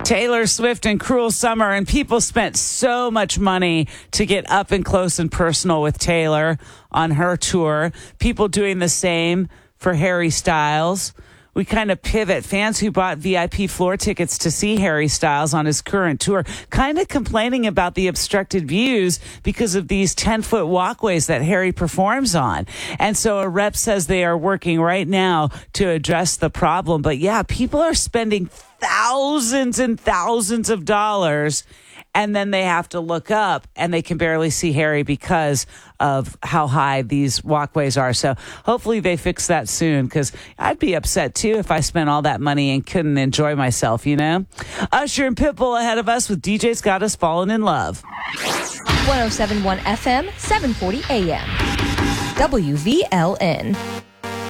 Taylor Swift and Cruel Summer, and people spent so much money to get up and close and personal with Taylor on her tour. People doing the same for Harry Styles. We kind of pivot. Fans who bought VIP floor tickets to see Harry Styles on his current tour kind of complaining about the obstructed views because of these 10-foot walkways that Harry performs on. And so a rep says they are working right now to address the problem. But yeah, people are spending thousands and thousands of dollars, and then they have to look up and they can barely see Harry because of how high these walkways are. So hopefully they fix that soon, because I'd be upset too if I spent all that money and couldn't enjoy myself, you know? Usher and Pitbull ahead of us with DJ's Got Us Falling in Love. 107.1 FM, 740 AM. WVLN.